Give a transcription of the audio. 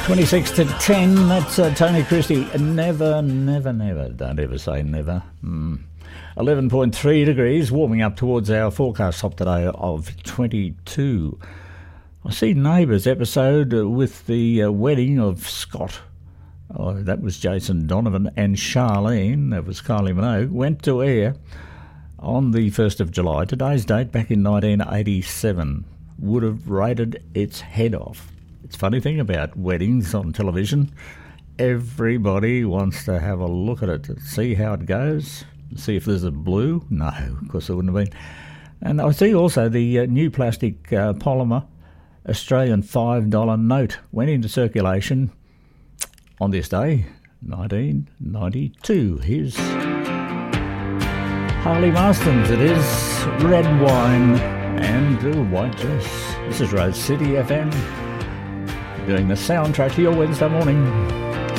26 to 10, that's Tony Christie. Never, never, never. Don't ever say never. 11.3 degrees, warming up towards our forecast top today of 22. I see Neighbours episode with the wedding of Scott. Oh, that was Jason Donovan and Charlene. That was Kylie Minogue. Went to air on the 1st of July. Today's date, back in 1987. Would have rated its head off. It's a funny thing about weddings on television. Everybody wants to have a look at it to see how it goes, see if there's a blue. No, of course there wouldn't have been. And I see also the new plastic polymer Australian $5 note went into circulation on this day, 1992. Here's Harley Marston's. It is Red Wine and White Dress. This is Rose City FM. Doing the soundtrack to your Wednesday morning.